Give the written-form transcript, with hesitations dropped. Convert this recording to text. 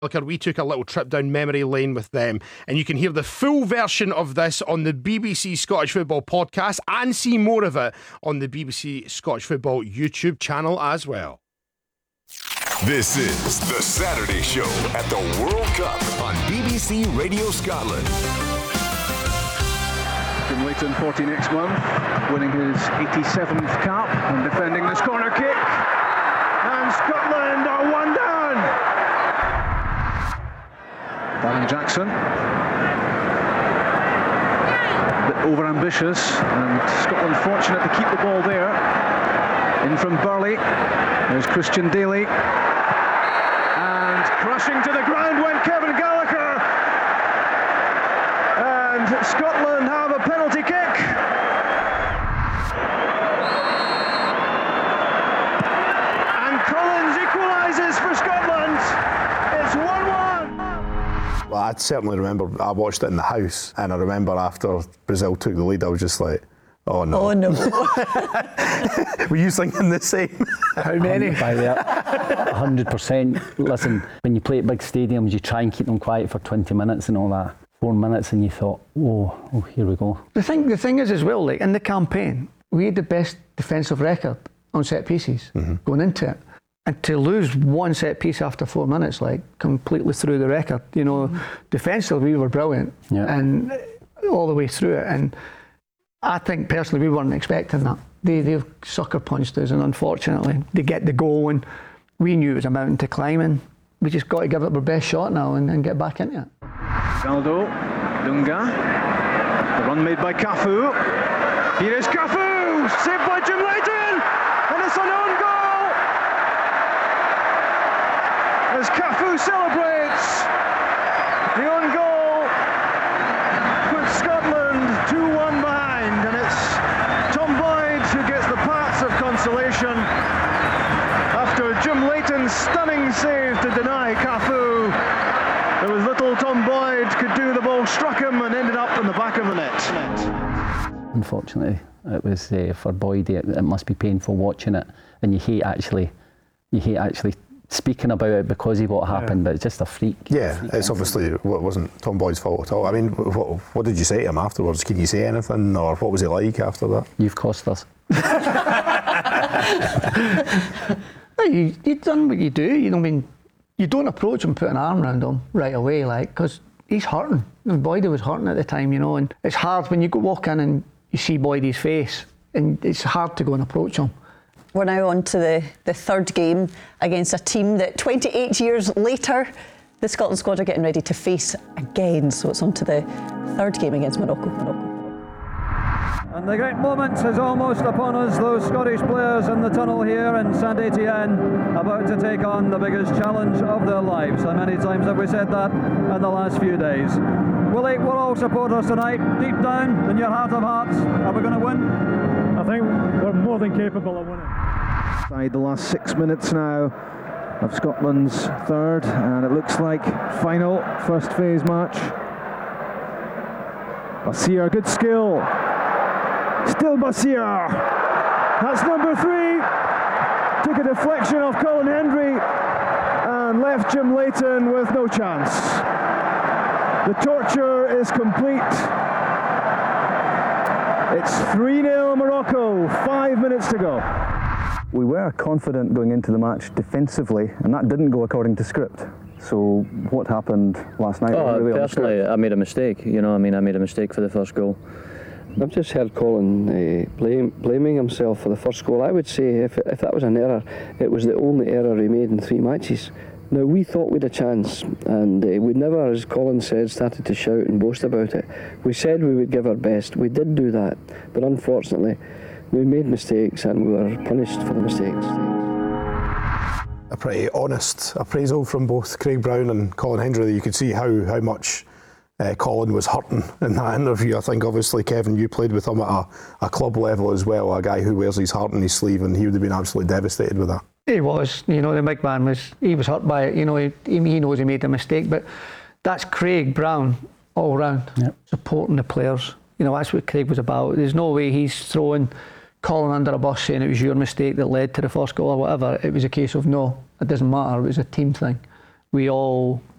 We took a little trip down memory lane with them, and you can hear the full version of this on the BBC Scottish Football podcast and see more of it on the BBC Scottish Football YouTube channel as well. This is The Saturday Show at the World Cup on BBC Radio Scotland. Jim Leighton, 40 next month, winning his 87th cap and defending this corner kick. And Scotland are one down. Darren Jackson, a bit over-ambitious, and Scotland fortunate to keep the ball there. In from Burley, there's Christian Daly, and crashing to the ground went Kevin Gallagher, and Scotland have a penalty kick. And Collins equalises for Scotland. It's 1-1. Well, I certainly remember I watched it in the house, and I remember after Brazil took the lead, I was just like, oh no. Oh no. Were you thinking the same? How many? By that, 100%. Listen, when you play at big stadiums, you try and keep them quiet for 20 minutes and all that. 4 minutes and you thought, oh, here we go. The thing is as well, like in the campaign, we had the best defensive record on set pieces going into it. And to lose one set piece after 4 minutes, like completely threw the record. You know, defensively we were brilliant, and all the way through it. And I think personally we weren't expecting that. They sucker punched us, and unfortunately they get the goal, and we knew it was a mountain to climb, and we just got to give it our best shot now and get back into it. Ronaldo, Dunga, the run made by Cafu. Here is Cafu, saved by Jim Leighton, and it's an own goal. As Cafu celebrates, the own goal puts Scotland 2-1 behind, and it's Tom Boyd who gets the pats of consolation after Jim Leighton's stunning save to deny Cafu. There was little Tom Boyd could do. The ball struck him and ended up in the back of the net. Unfortunately, it was for Boyd. It must be painful watching it, and you hate actually speaking about it because of what happened, but it's just a freak. Yeah, it's obviously it wasn't Tom Boyd's fault at all. I mean, what did you say to him afterwards? Can you say anything, or what was it like after that? You've cost us. You've done what you do. You know, I mean, you don't approach him, put an arm around him right away, like, because he's hurting. Boydie was hurting at the time, you know, and it's hard when you walk in and you see Boydie's face, and it's hard to go and approach him. We're now on to the third game against a team that 28 years later, the Scotland squad are getting ready to face again. So it's on to the third game against Morocco. And the great moment is almost upon us. Those Scottish players in the tunnel here in Saint-Etienne about to take on the biggest challenge of their lives. How many times have we said that in the last few days? Willie, we'll all support us tonight. Deep down in your heart of hearts, are we going to win? I think we're more than capable of winning. Inside the last 6 minutes now of Scotland's third, and it looks like final first phase match. Bashir, good skill. Still Bashir. That's number 3. Took a deflection off Colin Hendry and left Jim Leighton with no chance. The torture is complete. It's 3-0 Morocco, 5 minutes to go. We were confident going into the match defensively, and that didn't go according to script. So what happened last night? Really personally, I made a mistake. You know, I mean, I made a mistake for the first goal. I've just heard Colin blaming himself for the first goal. I would say if that was an error, it was the only error he made in 3 matches. Now, we thought we'd a chance, and we never, as Colin said, started to shout and boast about it. We said we would give our best. We did do that, but unfortunately, we made mistakes and we were punished for the mistakes. A pretty honest appraisal from both Craig Brown and Colin Hendry. You could see how much Colin was hurting in that interview. I think obviously, Kevin, you played with him at a club level as well, a guy who wears his heart on his sleeve, and he would have been absolutely devastated with that. He was, you know, the big man was hurt by it. You know, he knows he made a mistake, but that's Craig Brown all round, supporting the players. You know, that's what Craig was about. There's no way he's throwing Colin under a bus saying it was your mistake that led to the first goal or whatever. It was a case of, no, it doesn't matter, it was a team thing. We all